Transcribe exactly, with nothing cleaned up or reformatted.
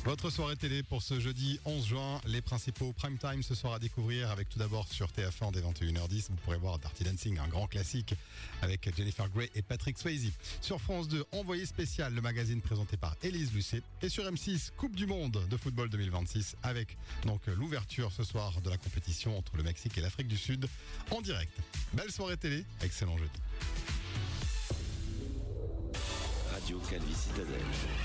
Votre soirée télé pour ce jeudi onze juin, les principaux prime time ce soir à découvrir avec tout d'abord sur T F un dès vingt et une heures dix, vous pourrez voir Dirty Dancing, un grand classique avec Jennifer Grey et Patrick Swayze. Sur France deux, Envoyé spécial, le magazine présenté par Élise Lucet. Et sur M six, Coupe du Monde de football deux mille vingt-six avec donc l'ouverture ce soir de la compétition entre le Mexique et l'Afrique du Sud en direct. Belle soirée télé, excellent jeudi. Radio Calvi Citadelle.